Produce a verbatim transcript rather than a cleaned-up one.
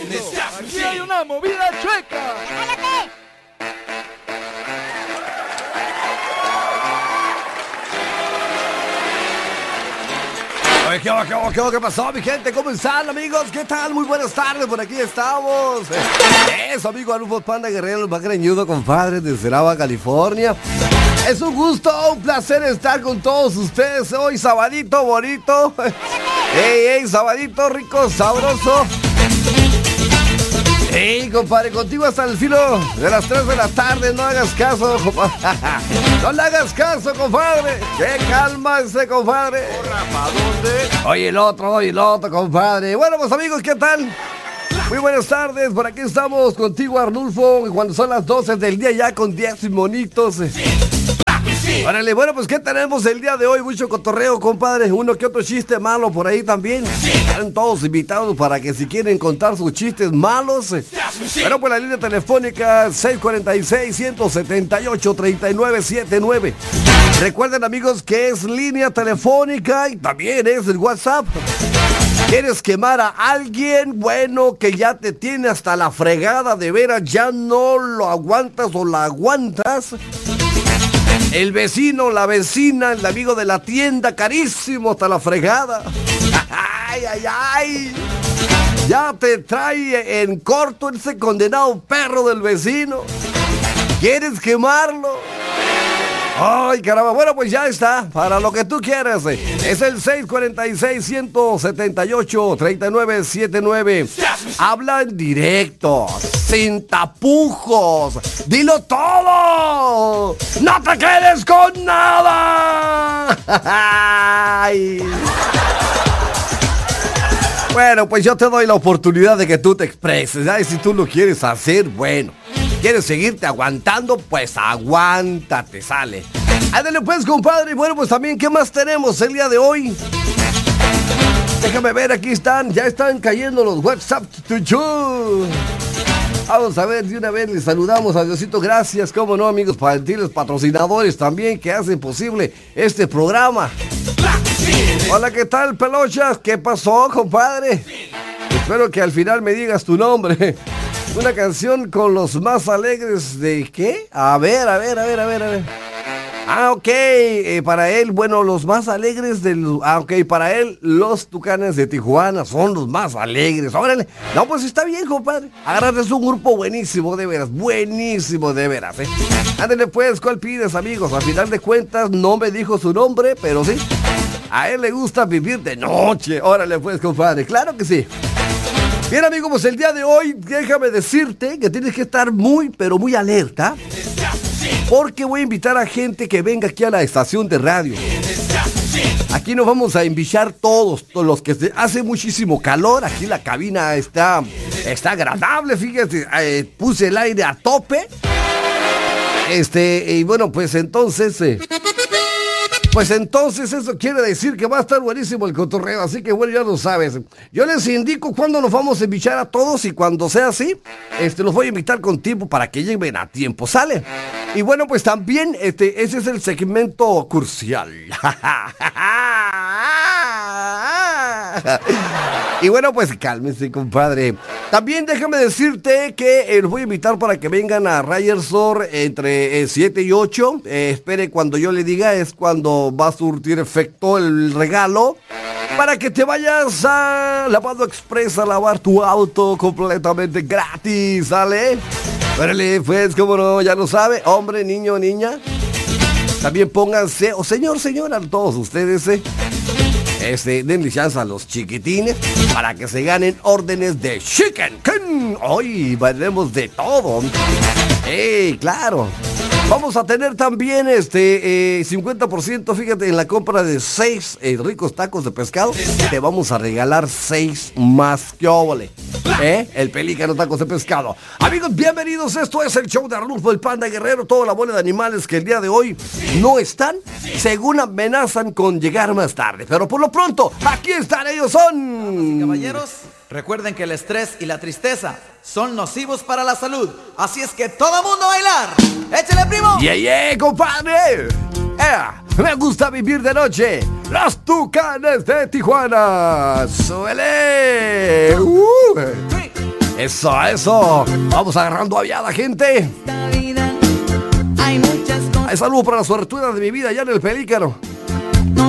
Aquí hay una movida chueca. Oye, ¿qué, qué, qué, ¿qué pasó, mi gente? ¿Cómo están, amigos? ¿Qué tal? Muy buenas tardes, por aquí estamos. Eso, amigo Arnulfo Panda Guerrero, el más greñudo, compadre, de Ceraba, California. Es un gusto, un placer estar con todos ustedes hoy, sabadito bonito. Ey, ey, sabadito rico, sabroso. Ey, compadre, contigo hasta el filo de las tres de la tarde. No hagas caso, compadre. No le hagas caso, compadre. Que calma ese compadre. ¿Para dónde? Oye, el otro, oye, el otro, compadre. Bueno, pues amigos, ¿qué tal? Muy buenas tardes, por aquí estamos contigo, Arnulfo, cuando son las doce del día ya con diez monitos. Órale, bueno, pues ¿qué tenemos el día de hoy? Mucho cotorreo, compadre. Uno que otro chiste malo por ahí también. Están todos invitados para que si quieren contar sus chistes malos. Bueno, pues la línea telefónica seis cuatro seis, uno siete ocho, tres nueve siete nueve. Recuerden, amigos, que es línea telefónica y también es el WhatsApp. ¿Quieres quemar a alguien? Bueno, que ya te tiene hasta la fregada, de veras, ya no lo aguantas o la aguantas. El vecino, la vecina, el amigo de la tienda, carísimo hasta la fregada. Ay, ay, ay. Ya te trae en corto ese condenado perro del vecino. ¿Quieres quemarlo? Ay, caramba, bueno, pues ya está, para lo que tú quieras. Es el seis cuatro seis, uno siete ocho, tres nueve siete nueve. Habla en directo, sin tapujos. Dilo todo. No te quedes con nada. Ay. Bueno, pues yo te doy la oportunidad de que tú te expreses. ¿Ya? Y si tú lo quieres hacer, bueno. ¿Quieres seguirte aguantando? Pues aguántate, sale. Ándale pues, compadre. Bueno, pues también, ¿qué más tenemos el día de hoy? Déjame ver, aquí están, ya están cayendo los WhatsApp to you. Vamos a ver, de una vez les saludamos a Diosito, gracias, cómo no, amigos, para los patrocinadores también que hacen posible este programa. Hola, ¿qué tal, Pelochas? ¿Qué pasó, compadre? Espero que al final me digas tu nombre. Una canción con los más alegres de ¿qué? A ver, a ver, a ver, a ver, a ver. Ah, ok, eh, para él, bueno, los más alegres del... Ah, ok, para él, los Tucanes de Tijuana son los más alegres. Órale, no, pues está bien, compadre. Agárrate, es un grupo buenísimo, de veras, buenísimo, de veras, eh. Ándale pues, ¿cuál pides, amigos? A final de cuentas, no me dijo su nombre, pero sí. A él le gusta vivir de noche. Órale pues, compadre, claro que sí. Bien, amigos, pues el día de hoy déjame decirte que tienes que estar muy, pero muy alerta, porque voy a invitar a gente que venga aquí a la estación de radio. Aquí nos vamos a invitar todos, todos los que se, hace muchísimo calor. Aquí la cabina está, está agradable, fíjate, eh, puse el aire a tope. Este, y bueno, pues entonces... Eh, Pues entonces eso quiere decir que va a estar buenísimo el cotorreo, así que bueno, ya lo sabes. Yo les indico cuándo nos vamos a invitar a todos y cuando sea así, este, los voy a invitar con tiempo para que lleguen a tiempo, ¿sale? Y bueno, pues también este, ese es el segmento crucial. Y bueno, pues cálmense, compadre. También déjame decirte que eh, los voy a invitar para que vengan a Rayersor entre eh, siete y ocho. Eh, espere, cuando yo le diga es cuando va a surtir efecto el regalo. Para que te vayas a Lavado Express a lavar tu auto completamente gratis, ¿sale? Órale, pues, como no, ya lo sabe, hombre, niño, niña. También pónganse, o oh, señor, señora, todos ustedes, ¿eh? Este, denle chance a los chiquitines para que se ganen órdenes de Chicken King. Hoy vendremos de todo. ¡Ey, claro! Vamos a tener también este eh, cincuenta por ciento, fíjate, en la compra de seis eh, ricos tacos de pescado. Te vamos a regalar seis más, que óvole, ¿eh? El Pelícano Tacos de Pescado. Amigos, bienvenidos, esto es el show de Arnulfo el Panda Guerrero. Toda la bola de animales que el día de hoy no están, según amenazan con llegar más tarde. Pero por lo pronto, aquí están, ellos son... Damas y caballeros, recuerden que el estrés y la tristeza son nocivos para la salud. Así es que todo mundo a bailar. ¡Échale, primo! ¡Yeah, yeah, compadre! Eh, me gusta vivir de noche. Los Tucanes de Tijuana. ¡Suele! Uh. Eso, eso. Vamos agarrando aviada, gente. Hay saludo para la suertuda de mi vida allá en el Pelícano.